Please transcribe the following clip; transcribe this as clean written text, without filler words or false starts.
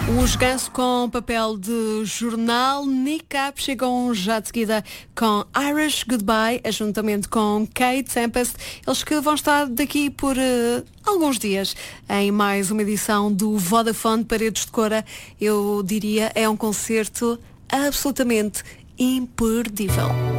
Os Ganso com papel de jornal. Nick Cap chegam já de seguida com Irish Goodbye, juntamente com Kate Tempest. Eles que vão estar daqui por alguns dias em mais uma edição do Vodafone Paredes de Cora. Eu diria, é um concerto absolutamente imperdível.